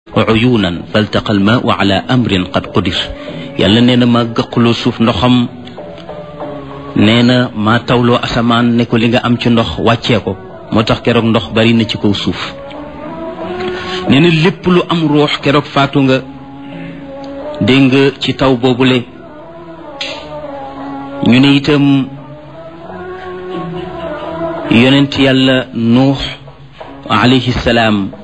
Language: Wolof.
uyunan faltaqa almaau ala amrin qad qudir yàlla nee na maa gëqloo suuf ndoxam nee na maa tawloo asamaan ne ko li nga am ci ndox wàccee ko moo tax keroog ndox bari na ci kaw suuf nee na lépp lu am ruux keroog faatu nga dégg nga ci taw boobule ñu ne itam yonent yàlla nuux alayhi salaam